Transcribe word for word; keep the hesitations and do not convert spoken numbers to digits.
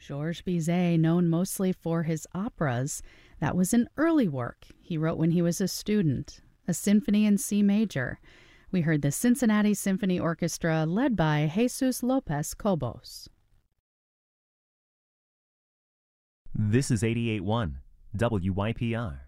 Georges Bizet, known mostly for his operas, that was an early work he wrote when he was a student, a symphony in C major. We heard the Cincinnati Symphony Orchestra led by Jesus Lopez Cobos. This is eighty-eight point one W Y P R,